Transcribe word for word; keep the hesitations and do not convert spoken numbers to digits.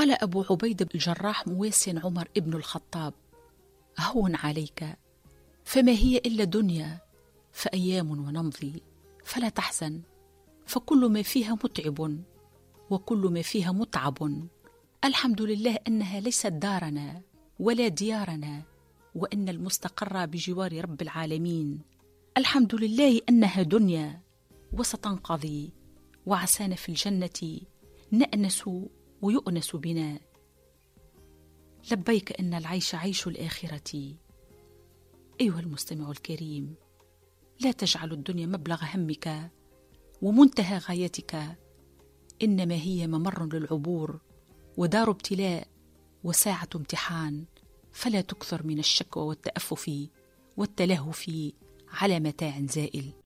قال أبو عبيدة الجراح مويس عمر ابن الخطاب: هون عليك، فما هي إلا دنيا، فأيام ونمضي، فلا تحزن، فكل ما فيها متعب وكل ما فيها متعب. الحمد لله أنها ليست دارنا ولا ديارنا، وأن المستقر بجوار رب العالمين. الحمد لله أنها دنيا وستنقضي، وعسانا في الجنة نأنس ويؤنس بنا. لبيك أن العيش عيش الآخرة. أيها المستمع الكريم، لا تجعل الدنيا مبلغ همك ومنتهى غايتك، إنما هي ممر للعبور ودار ابتلاء وساعة امتحان، فلا تكثر من الشكوى والتأفف والتلهف على متاع زائل.